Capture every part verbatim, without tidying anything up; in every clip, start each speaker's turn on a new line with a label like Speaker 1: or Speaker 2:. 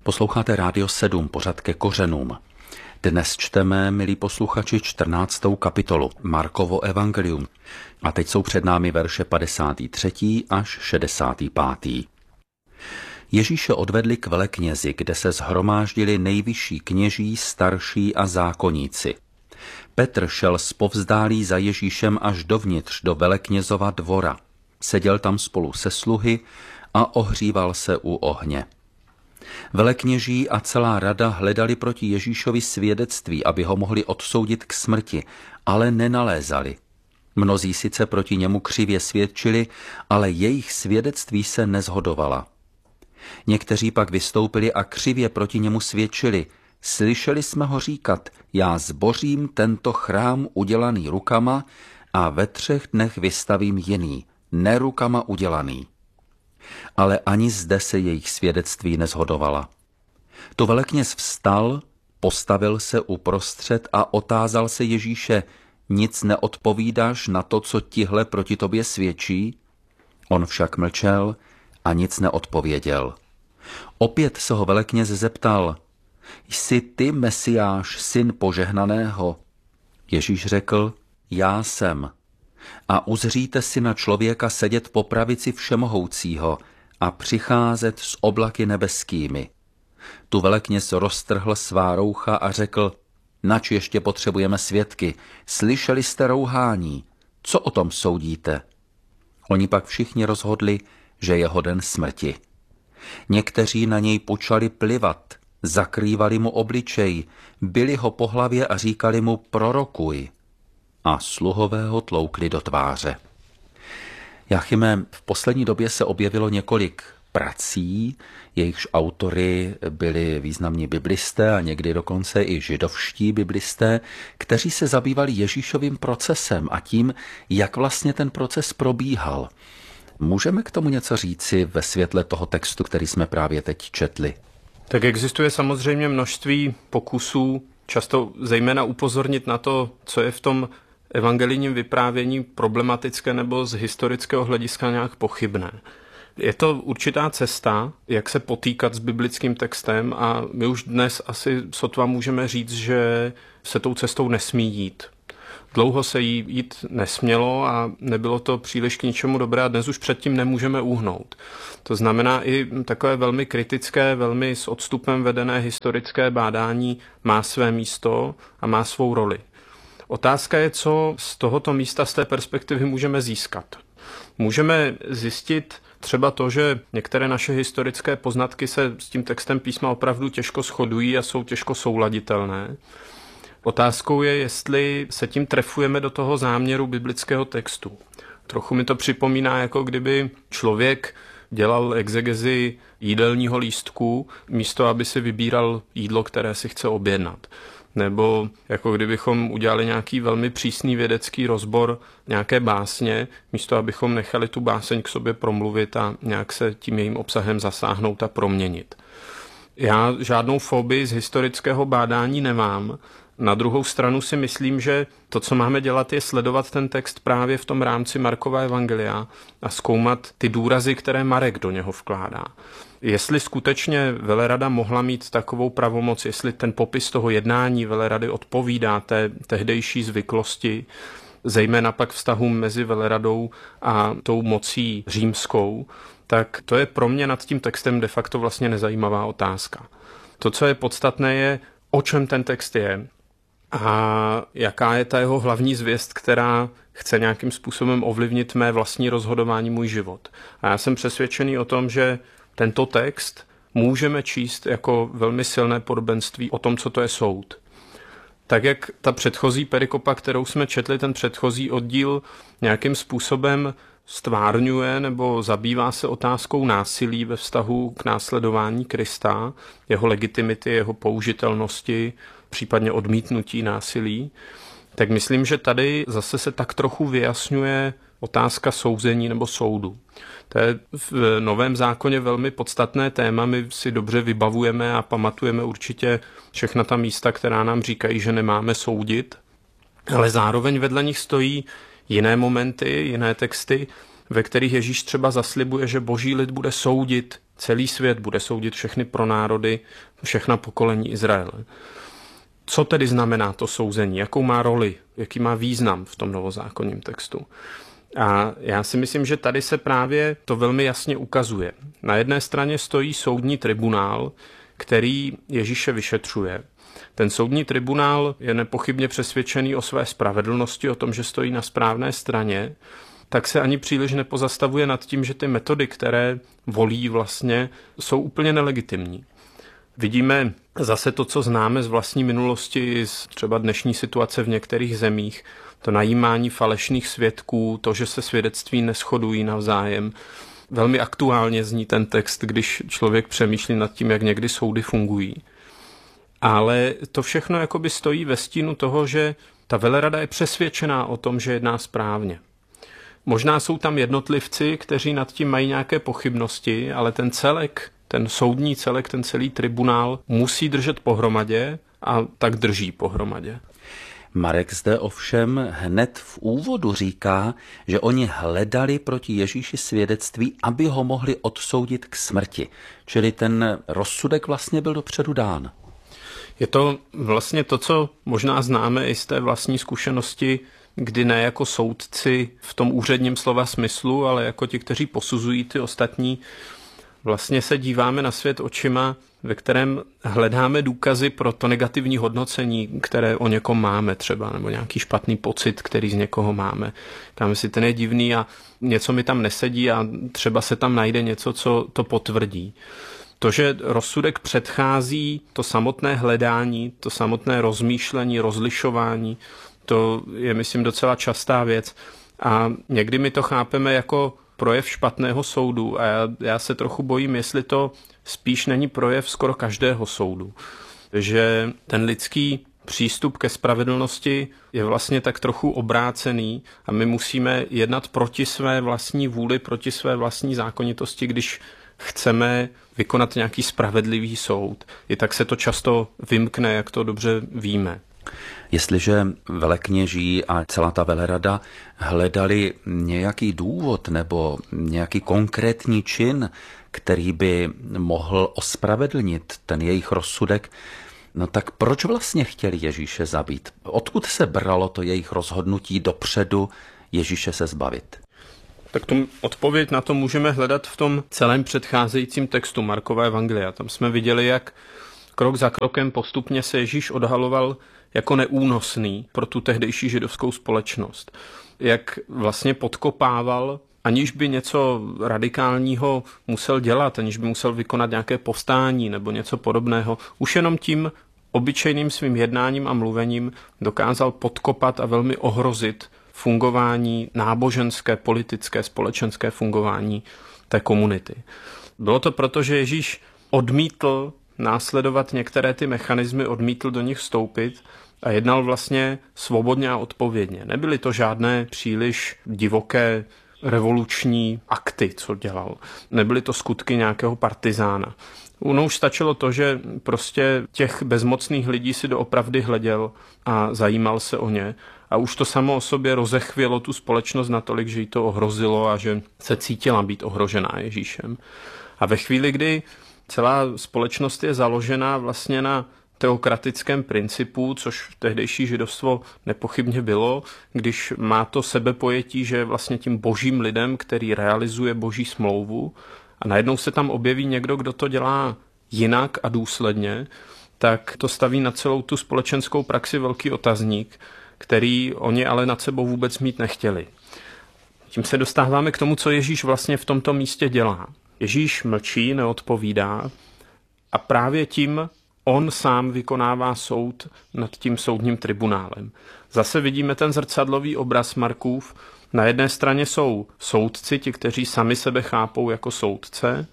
Speaker 1: Posloucháte Rádio sedm, pořad Ke kořenům. Dnes čteme, milí posluchači, čtrnáctou kapitolu Markovo evangelium. A teď jsou před námi verše padesátý třetí až šedesátý pátý. Ježíše odvedli k veleknězi, kde se shromáždili nejvyšší kněží, starší a zákonníci. Petr šel zpovzdálí za Ježíšem až dovnitř do veleknězova dvora. Seděl tam spolu se sluhy a ohříval se u ohně. Velekněží a celá rada hledali proti Ježíšovi svědectví, aby ho mohli odsoudit k smrti, ale nenalézali. Mnozí sice proti němu křivě svědčili, ale jejich svědectví se neshodovala. Někteří pak vystoupili a křivě proti němu svědčili. Slyšeli jsme ho říkat, já zbořím tento chrám udělaný rukama a ve třech dnech vystavím jiný, ne rukama udělaný. Ale ani zde se jejich svědectví neshodovala. Tu velekněz vstal, postavil se uprostřed a otázal se Ježíše, nic neodpovídáš na to, co tihle proti tobě svědčí? On však mlčel a nic neodpověděl. Opět se ho velekněz zeptal, jsi ty Mesiáš, syn požehnaného? Ježíš řekl, já jsem. A uzříte si na člověka sedět po pravici všemohoucího a přicházet s oblaky nebeskými. Tu velekněz roztrhl svá roucha a řekl, nač ještě potřebujeme svědky, slyšeli jste rouhání, co o tom soudíte? Oni pak všichni rozhodli, že je hoden smrti. Někteří na něj počali plivat, zakrývali mu obličej, bili ho po hlavě a říkali mu prorokuj. A sluhové ho tloukli do tváře. Jáchyme, v poslední době se objevilo několik prací, jejichž autory byli významní biblisté a někdy dokonce i židovští biblisté, kteří se zabývali Ježíšovým procesem a tím, jak vlastně ten proces probíhal. Můžeme k tomu něco říci ve světle toho textu, který jsme právě teď četli?
Speaker 2: Tak existuje samozřejmě množství pokusů, často zejména upozornit na to, co je v tom evangelijním vyprávění problematické nebo z historického hlediska nějak pochybné. Je to určitá cesta, jak se potýkat s biblickým textem a my už dnes asi sotva můžeme říct, že se tou cestou nesmí jít. Dlouho se jí jít nesmělo a nebylo to příliš k ničemu dobré a dnes už předtím nemůžeme uhnout. To znamená i takové velmi kritické, velmi s odstupem vedené historické bádání má své místo a má svou roli. Otázka je, co z tohoto místa, z té perspektivy můžeme získat. Můžeme zjistit třeba to, že některé naše historické poznatky se s tím textem písma opravdu těžko shodují a jsou těžko souladitelné. Otázkou je, jestli se tím trefujeme do toho záměru biblického textu. Trochu mi to připomíná, jako kdyby člověk dělal exegezi jídelního lístku, místo aby si vybíral jídlo, které si chce objednat. Nebo jako kdybychom udělali nějaký velmi přísný vědecký rozbor nějaké básně, místo abychom nechali tu báseň k sobě promluvit a nějak se tím jejím obsahem zasáhnout a proměnit. Já žádnou fobii z historického bádání nemám. Na druhou stranu si myslím, že to, co máme dělat, je sledovat ten text právě v tom rámci Markova evangelia a zkoumat ty důrazy, které Marek do něho vkládá. Jestli skutečně velerada mohla mít takovou pravomoc, jestli ten popis toho jednání velerady odpovídá té tehdejší zvyklosti, zejména pak vztahům mezi veleradou a tou mocí římskou, tak to je pro mě nad tím textem de facto vlastně nezajímavá otázka. To, co je podstatné, je, o čem ten text je a jaká je ta jeho hlavní zvěst, která chce nějakým způsobem ovlivnit mé vlastní rozhodování, můj život. A já jsem přesvědčený o tom, že tento text můžeme číst jako velmi silné podobenství o tom, co to je soud. Tak jak ta předchozí perikopa, kterou jsme četli, ten předchozí oddíl nějakým způsobem stvárňuje nebo zabývá se otázkou násilí ve vztahu k následování Krista, jeho legitimity, jeho použitelnosti, případně odmítnutí násilí, tak myslím, že tady zase se tak trochu vyjasňuje otázka souzení nebo soudu. To je v Novém zákoně velmi podstatné téma, my si dobře vybavujeme a pamatujeme určitě všechna ta místa, která nám říkají, že nemáme soudit, ale zároveň vedle nich stojí jiné momenty, jiné texty, ve kterých Ježíš třeba zaslibuje, že boží lid bude soudit celý svět, bude soudit všechny pronárody, všechna pokolení Izraele. Co tedy znamená to souzení? Jakou má roli? Jaký má význam v tom novozákonním textu? A já si myslím, že tady se právě to velmi jasně ukazuje. Na jedné straně stojí soudní tribunál, který Ježíše vyšetřuje. Ten soudní tribunál je nepochybně přesvědčený o své spravedlnosti, o tom, že stojí na správné straně, tak se ani příliš nepozastavuje nad tím, že ty metody, které volí vlastně, jsou úplně nelegitimní. Vidíme zase to, co známe z vlastní minulosti, z třeba dnešní situace v některých zemích, to najímání falešných svědků, to, že se svědectví neshodují navzájem. Velmi aktuálně zní ten text, když člověk přemýšlí nad tím, jak někdy soudy fungují. Ale to všechno jakoby stojí ve stínu toho, že ta velerada je přesvědčená o tom, že jedná správně. Možná jsou tam jednotlivci, kteří nad tím mají nějaké pochybnosti, ale ten celek, ten soudní celek, ten celý tribunál musí držet pohromadě a tak drží pohromadě.
Speaker 1: Marek zde ovšem hned v úvodu říká, že oni hledali proti Ježíši svědectví, aby ho mohli odsoudit k smrti. Čili ten rozsudek vlastně byl dopředu dán.
Speaker 2: Je to vlastně to, co možná známe i z té vlastní zkušenosti, kdy ne jako soudci v tom úředním slova smyslu, ale jako ti, kteří posuzují ty ostatní, vlastně se díváme na svět očima, ve kterém hledáme důkazy pro to negativní hodnocení, které o někom máme třeba, nebo nějaký špatný pocit, který z někoho máme. Říkáme si, ten je divný a něco mi tam nesedí a třeba se tam najde něco, co to potvrdí. To, že rozsudek předchází to samotné hledání, to samotné rozmýšlení, rozlišování, to je, myslím, docela častá věc. A někdy my to chápeme jako projev špatného soudu a já, já se trochu bojím, jestli to spíš není projev skoro každého soudu. Že ten lidský přístup ke spravedlnosti je vlastně tak trochu obrácený a my musíme jednat proti své vlastní vůli, proti své vlastní zákonitosti, když chceme vykonat nějaký spravedlivý soud. I tak se to často vymkne, jak to dobře víme.
Speaker 1: Jestliže velekněží a celá ta velerada hledali nějaký důvod nebo nějaký konkrétní čin, který by mohl ospravedlnit ten jejich rozsudek, no tak proč vlastně chtěli Ježíše zabít? Odkud se bralo to jejich rozhodnutí dopředu Ježíše se zbavit?
Speaker 2: Tak tu odpověď na to můžeme hledat v tom celém předcházejícím textu Markova evangelia. Tam jsme viděli, jak krok za krokem postupně se Ježíš odhaloval jako neúnosný pro tu tehdejší židovskou společnost. Jak vlastně podkopával, aniž by něco radikálního musel dělat, aniž by musel vykonat nějaké povstání nebo něco podobného. Už jenom tím obyčejným svým jednáním a mluvením dokázal podkopat a velmi ohrozit fungování náboženské, politické, společenské fungování té komunity. Bylo to proto, že Ježíš odmítl následovat některé ty mechanismy, odmítl do nich vstoupit a jednal vlastně svobodně a odpovědně. Nebyly to žádné příliš divoké revoluční akty, co dělal. Nebyly to skutky nějakého partizána. Ono už stačilo to, že prostě těch bezmocných lidí si doopravdy hleděl a zajímal se o ně. A už to samo o sobě rozechvělo tu společnost natolik, že jí to ohrozilo a že se cítila být ohrožená Ježíšem. A ve chvíli, kdy celá společnost je založená vlastně na teokratickém principu, což tehdejší židovstvo nepochybně bylo, když má to sebepojetí, že je vlastně tím božím lidem, který realizuje boží smlouvu a najednou se tam objeví někdo, kdo to dělá jinak a důsledně, tak to staví na celou tu společenskou praxi velký otazník, který oni ale nad sebou vůbec mít nechtěli. Tím se dostáváme k tomu, co Ježíš vlastně v tomto místě dělá. Ježíš mlčí, neodpovídá a právě tím on sám vykonává soud nad tím soudním tribunálem. Zase vidíme ten zrcadlový obraz Markův. Na jedné straně jsou soudci, ti, kteří sami sebe chápou jako soudce,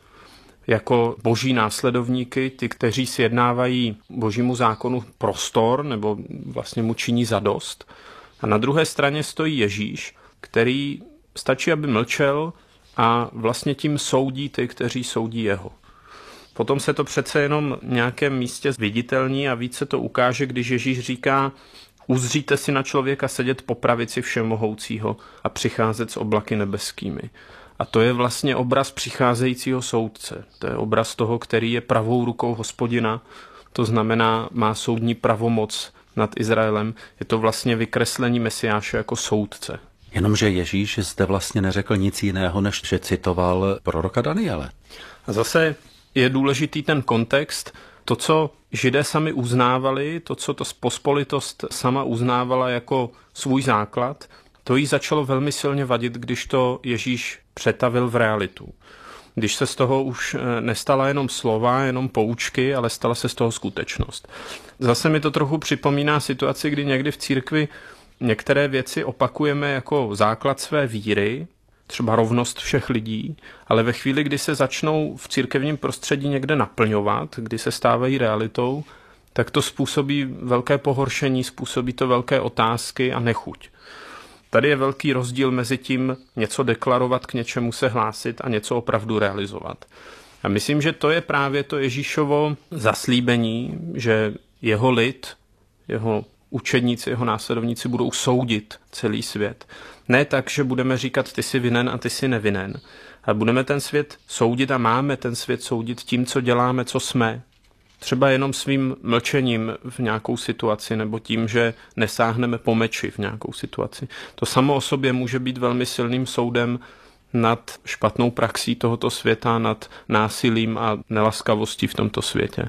Speaker 2: jako boží následovníky, ty, kteří sjednávají božímu zákonu prostor nebo vlastně mu činí zadost. A na druhé straně stojí Ježíš, který stačí, aby mlčel a vlastně tím soudí ty, kteří soudí jeho. Potom se to přece jenom v nějakém místě viditelní a více to ukáže, když Ježíš říká: uzříte si na člověka sedět po pravici všemohoucího a přicházet s oblaky nebeskými. A to je vlastně obraz přicházejícího soudce. To je obraz toho, který je pravou rukou Hospodina, to znamená, má soudní pravomoc nad Izraelem. Je to vlastně vykreslení Mesiáše jako soudce.
Speaker 1: Jenomže Ježíš zde vlastně neřekl nic jiného, než že citoval proroka Daniele.
Speaker 2: A zase je důležitý ten kontext. To, co Židé sami uznávali, to, co to pospolitost sama uznávala jako svůj základ, to jí začalo velmi silně vadit, když to Ježíš přetavil v realitu. Když se z toho už nestala jenom slova, jenom poučky, ale stala se z toho skutečnost. Zase mi to trochu připomíná situaci, kdy někdy v církvi některé věci opakujeme jako základ své víry, třeba rovnost všech lidí, ale ve chvíli, kdy se začnou v církevním prostředí někde naplňovat, kdy se stávají realitou, tak to způsobí velké pohoršení, způsobí to velké otázky a nechuť. Tady je velký rozdíl mezi tím něco deklarovat, k něčemu se hlásit a něco opravdu realizovat. A myslím, že to je právě to Ježíšovo zaslíbení, že jeho lid, jeho učedníci, jeho následovníci budou soudit celý svět. Ne tak, že budeme říkat, ty jsi vinen a ty jsi nevinen. Ale budeme ten svět soudit a máme ten svět soudit tím, co děláme, co jsme. Třeba jenom svým mlčením v nějakou situaci nebo tím, že nesáhneme po meči v nějakou situaci. To samo o sobě může být velmi silným soudem nad špatnou praxí tohoto světa, nad násilím a nelaskavostí v tomto světě.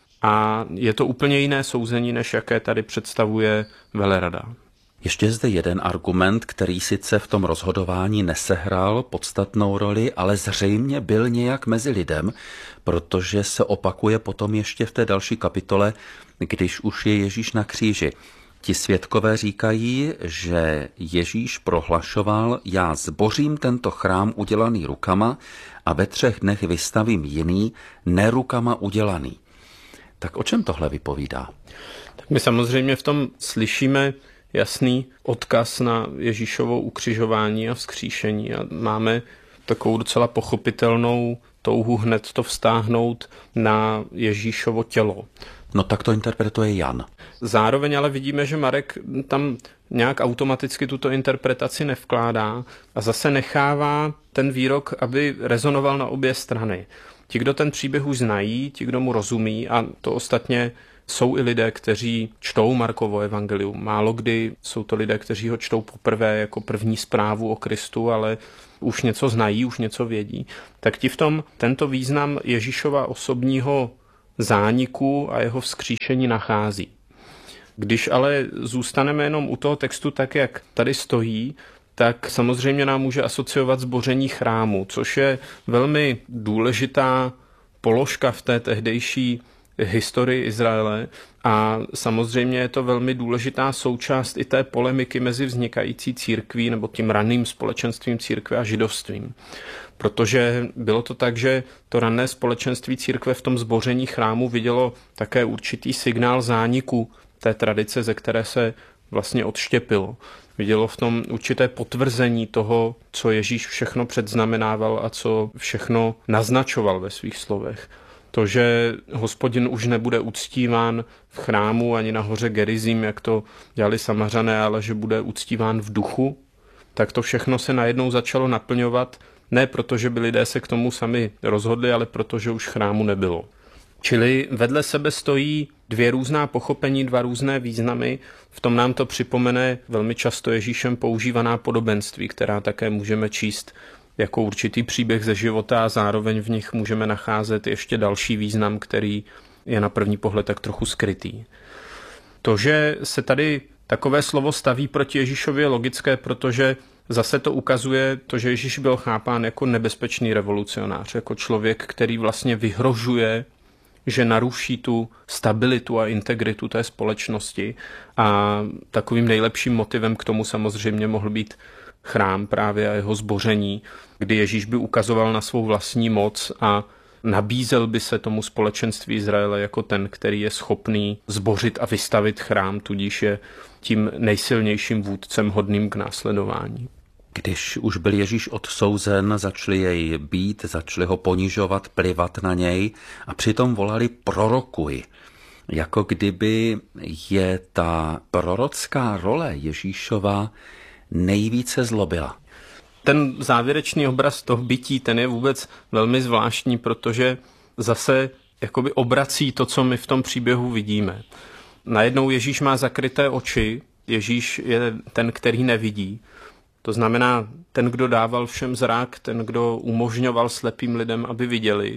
Speaker 2: A je to úplně jiné souzení, než jaké tady představuje velerada.
Speaker 1: Ještě zde jeden argument, který sice v tom rozhodování nesehrál podstatnou roli, ale zřejmě byl nějak mezi lidem, protože se opakuje potom ještě v té další kapitole, když už je Ježíš na kříži. Ti svědkové říkají, že Ježíš prohlašoval, já zbořím tento chrám udělaný rukama a ve třech dnech vystavím jiný, ne rukama udělaný. Tak o čem tohle vypovídá?
Speaker 2: Tak my samozřejmě v tom slyšíme jasný odkaz na Ježíšovo ukřižování a vzkříšení a máme takovou docela pochopitelnou touhu hned to vztáhnout na Ježíšovo tělo.
Speaker 1: No tak to interpretuje Jan.
Speaker 2: Zároveň ale vidíme, že Marek tam nějak automaticky tuto interpretaci nevkládá a zase nechává ten výrok, aby rezonoval na obě strany. Ti, kdo ten příběh už znají, ti, kdo mu rozumí, a to ostatně jsou i lidé, kteří čtou Markovo evangelium. Málo kdy jsou to lidé, kteří ho čtou poprvé jako první zprávu o Kristu, ale už něco znají, už něco vědí. Tak ti v tom tento význam Ježíšova osobního zániku a jeho vzkříšení nachází. Když ale zůstaneme jenom u toho textu tak, jak tady stojí, tak samozřejmě nám může asociovat zboření chrámu, což je velmi důležitá položka v té tehdejší historii Izraele a samozřejmě je to velmi důležitá součást i té polemiky mezi vznikající církví nebo tím raným společenstvím církve a židovstvím. Protože bylo to tak, že to rané společenství církve v tom zboření chrámu vidělo také určitý signál zániku té tradice, ze které se vlastně odštěpilo. Vidělo v tom určité potvrzení toho, co Ježíš všechno předznamenával a co všechno naznačoval ve svých slovech. To, že Hospodin už nebude uctíván v chrámu ani na hoře Gerizim, jak to dělali Samařané, ale že bude uctíván v duchu, tak to všechno se najednou začalo naplňovat, ne proto, že by lidé se k tomu sami rozhodli, ale proto, že už chrámu nebylo. Čili vedle sebe stojí dvě různá pochopení, dva různé významy. V tom nám to připomene velmi často Ježíšem používaná podobenství, která také můžeme číst jako určitý příběh ze života a zároveň v nich můžeme nacházet ještě další význam, který je na první pohled tak trochu skrytý. To, že se tady takové slovo staví proti Ježíšovi, je logické, protože zase to ukazuje to, že Ježíš byl chápán jako nebezpečný revolucionář, jako člověk, který vlastně vyhrožuje, že naruší tu stabilitu a integritu té společnosti a takovým nejlepším motivem k tomu samozřejmě mohl být chrám právě a jeho zboření, kdy Ježíš by ukazoval na svou vlastní moc a nabízel by se tomu společenství Izraele jako ten, který je schopný zbořit a vystavit chrám, tudíž je tím nejsilnějším vůdcem hodným k následování.
Speaker 1: Když už byl Ježíš odsouzen, začali jej bít, začali ho ponižovat, plivat na něj a přitom volali prorokuj. Jako kdyby je ta prorocká role Ježíšova nejvíce zlobila.
Speaker 2: Ten závěrečný obraz toho bytí, ten je vůbec velmi zvláštní, protože zase jakoby obrací to, co my v tom příběhu vidíme. Najednou Ježíš má zakryté oči, Ježíš je ten, který nevidí. To znamená, ten, kdo dával všem zrak, ten, kdo umožňoval slepým lidem, aby viděli,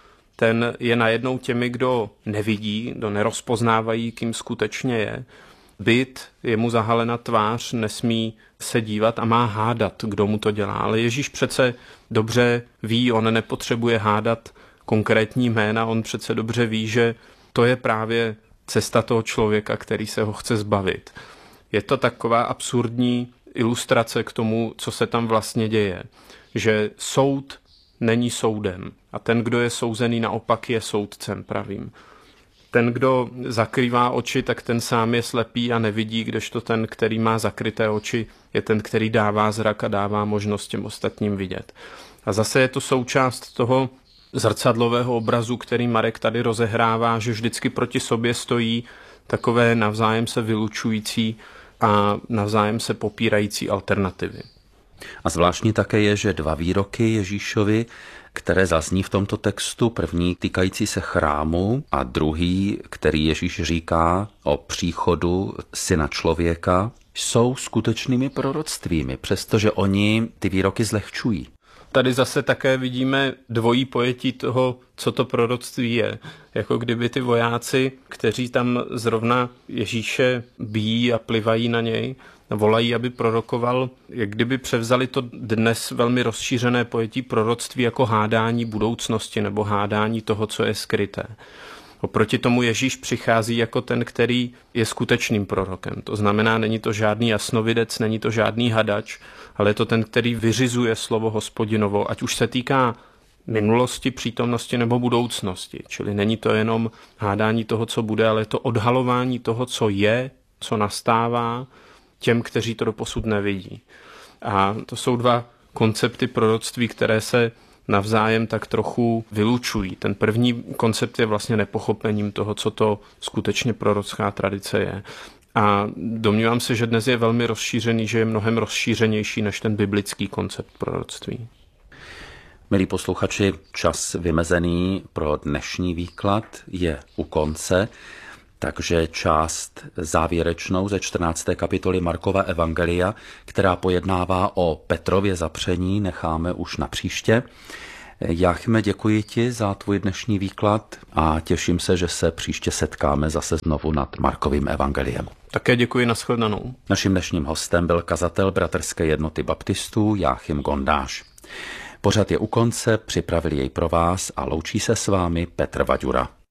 Speaker 2: ten je najednou těmi, kdo nevidí, kdo nerozpoznávají, kým skutečně je. Byt, je mu zahalena tvář, nesmí se dívat a má hádat, kdo mu to dělá. Ale Ježíš přece dobře ví, on nepotřebuje hádat konkrétní jména, on přece dobře ví, že to je právě cesta toho člověka, který se ho chce zbavit. Je to taková absurdní ilustrace k tomu, co se tam vlastně děje. Že soud není soudem a ten, kdo je souzený, naopak je soudcem pravým. Ten, kdo zakrývá oči, tak ten sám je slepý a nevidí, kdežto ten, který má zakryté oči, je ten, který dává zrak a dává možnost těm ostatním vidět. A zase je to součást toho zrcadlového obrazu, který Marek tady rozehrává, že vždycky proti sobě stojí takové navzájem se vylučující a navzájem se popírající alternativy.
Speaker 1: A zvláštní také je, že dva výroky Ježíšovi, které zazní v tomto textu, první týkající se chrámu a druhý, který Ježíš říká o příchodu Syna člověka, jsou skutečnými proroctvími, přestože oni ty výroky zlehčují.
Speaker 2: Tady zase také vidíme dvojí pojetí toho, co to proroctví je. Jako kdyby ty vojáci, kteří tam zrovna Ježíše bijí a plivají na něj, volají, aby prorokoval, jak kdyby převzali to dnes velmi rozšířené pojetí proroctví jako hádání budoucnosti nebo hádání toho, co je skryté. Oproti tomu Ježíš přichází jako ten, který je skutečným prorokem. To znamená, není to žádný jasnovidec, není to žádný hadač, ale je to ten, který vyřizuje slovo Hospodinovo, ať už se týká minulosti, přítomnosti nebo budoucnosti. Čili není to jenom hádání toho, co bude, ale je to odhalování toho, co je, co nastává těm, kteří to doposud nevidí. A to jsou dva koncepty proroctví, které se navzájem tak trochu vylučují. Ten první koncept je vlastně nepochopením toho, co to skutečně prorocká tradice je. A domnívám se, že dnes je velmi rozšířený, že je mnohem rozšířenější než ten biblický koncept proroctví.
Speaker 1: Milí posluchači, čas vymezený pro dnešní výklad je u konce, takže část závěrečnou ze čtrnácté kapitoly Markova evangelia, která pojednává o Petrově zapření, necháme už na příště. Jáchyme, děkuji ti za tvůj dnešní výklad a těším se, že se příště setkáme zase znovu nad Markovým evangeliem.
Speaker 2: Také děkuji, nashledanou.
Speaker 1: Naším dnešním hostem byl kazatel Bratrské jednoty baptistů Jáchym Gondáš. Pořad je u konce, připravil jej pro vás a loučí se s vámi Petr Vaďura.